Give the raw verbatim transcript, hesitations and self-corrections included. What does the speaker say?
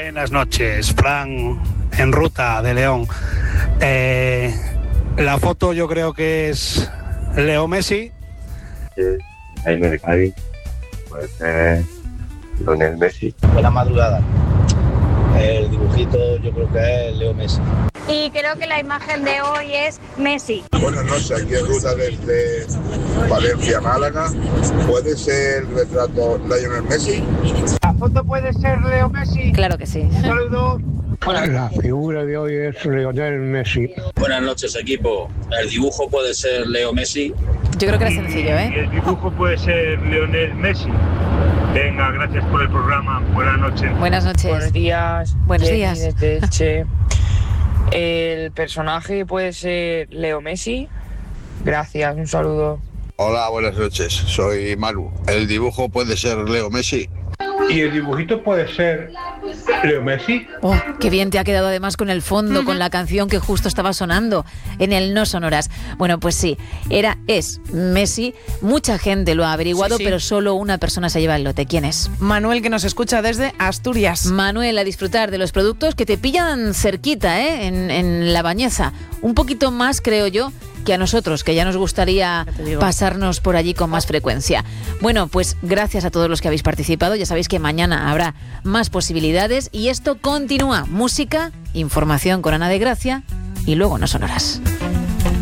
Buenas noches, Fran, en ruta de León. Eh, la foto yo creo que es Leo Messi. Sí, Jaime de Cádiz, puede ser Lionel Messi. Buena madrugada. El dibujito yo creo que es Leo Messi. Y creo que la imagen de hoy es Messi. Buenas noches, aquí en ruta desde Valencia, Málaga. ¿Puede ser el retrato Lionel Messi? ¿La foto puede ser Leo Messi? Claro que sí. Un saludo. La figura de hoy es Lionel Messi. Buenas noches, equipo. El dibujo puede ser Leo Messi. Yo creo que era sencillo, ¿eh? Y el dibujo puede ser Lionel Messi. Venga, gracias por el programa. Buenas noches. Buenas noches. Buenos días. Buenos Jenny días. Desde Elche. El personaje puede ser Leo Messi. Gracias, un saludo. Hola, buenas noches. Soy Manu. ¿El dibujo puede ser Leo Messi? ¿Y el dibujito puede ser Leo Messi? Oh, qué bien te ha quedado además con el fondo, uh-huh. con la canción que justo estaba sonando en el No Sonoras. Bueno, pues sí, era, es Messi. Mucha gente lo ha averiguado, sí, sí. pero solo una persona se lleva el lote. ¿Quién es? Manuel, que nos escucha desde Asturias. Manuel, a disfrutar de los productos que te pillan cerquita, ¿eh? En, en La Bañeza. Un poquito más, creo yo, que a nosotros, que ya nos gustaría pasarnos por allí con más frecuencia. Bueno, pues gracias a todos los que habéis participado. Ya sabéis que mañana habrá más posibilidades y esto continúa. Música, información con Ana de Gracia y luego No Sonoras.